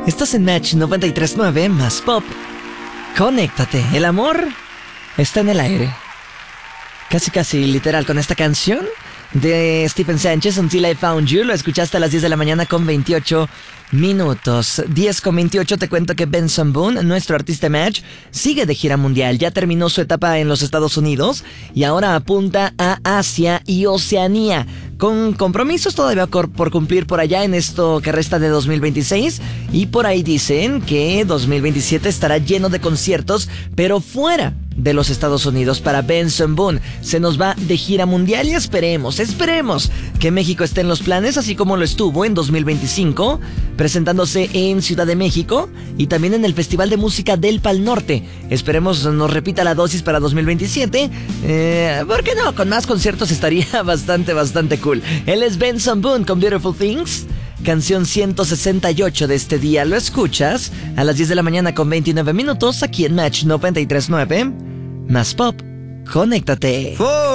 Estás en Match 93.9 más Pop. Conéctate. El amor está en el aire. Casi literal con esta canción de Stephen Sánchez, Until I Found You. Lo escuchaste a las 10 de la mañana con 28 minutos. 10 con 28, te cuento que Benson Boone, nuestro artista Match, sigue de gira mundial. Ya terminó su etapa en los Estados Unidos y ahora apunta a Asia y Oceanía, con compromisos todavía por cumplir por allá en esto que resta de 2026. Y por ahí dicen que 2027 estará lleno de conciertos, pero fuera de los Estados Unidos para Benson Boone. Se nos va de gira mundial y esperemos que México esté en los planes, así como lo estuvo en 2025, presentándose en Ciudad de México y también en el Festival de Música del Pal Norte. Esperemos nos repita la dosis para 2027. ¿Por qué no? Con más conciertos estaría bastante cool. Él es Benson Boone con Beautiful Things, canción 168 de este día. Lo escuchas a las 10 de la mañana con 29 minutos aquí en Match 93.9 más Pop. Conéctate.